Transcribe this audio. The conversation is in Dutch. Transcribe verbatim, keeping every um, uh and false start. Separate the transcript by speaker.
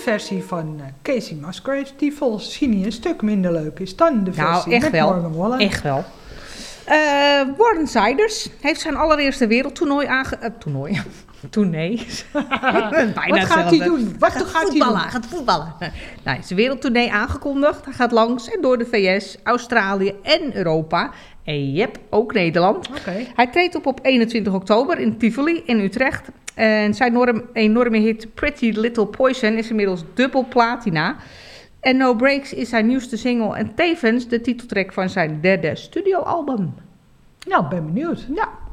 Speaker 1: versie van uh, Casey Musgraves, die volgens Sini een stuk minder leuk is dan de versie
Speaker 2: nou, echt
Speaker 1: met
Speaker 2: wel.
Speaker 1: Morgan Wallen.
Speaker 2: Echt wel. Uh, Warren Ziders heeft zijn allereerste wereldtoernooi aange... Uh, toernooi? Tournee. Bijna
Speaker 1: Wat gaat hij doen? Wat
Speaker 2: gaat
Speaker 1: gaat hij
Speaker 2: voetballen,
Speaker 1: doen?
Speaker 2: gaat voetballen. Nou, zijn wereldtournee aangekondigd. Hij gaat langs en door de V S, Australië en Europa. En jep, ook Nederland.
Speaker 1: Okay.
Speaker 2: Hij treedt op op eenentwintig oktober in Tivoli in Utrecht. En zijn enorm, enorme hit Pretty Little Poison is inmiddels dubbel platina. En No Breaks is zijn nieuwste single en tevens de titeltrack van zijn derde studioalbum.
Speaker 1: Nou, ben benieuwd.
Speaker 2: Ja.